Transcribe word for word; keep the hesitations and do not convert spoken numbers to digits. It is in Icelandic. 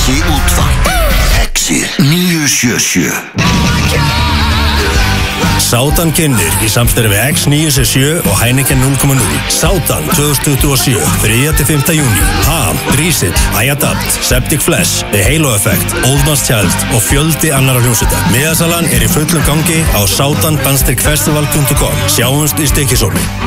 Ekki útvarp. Exi níu sjö sjö. Sátan kynnir í samstarfi við X níu sjö sjö og Heineken núll komma núll. Sátan tvö þúsund tuttugu og sjö, þriðja til fimmta júní. Ham, Drísill, iAdapt, Septic Flesh, The Halo Effect, Old Man's Child og fjöldi annarra hljómsveita. Miðasalan er í fullum gangi á sátan dansstrik festival punktur com. Sjáumst í Stykkishólmi.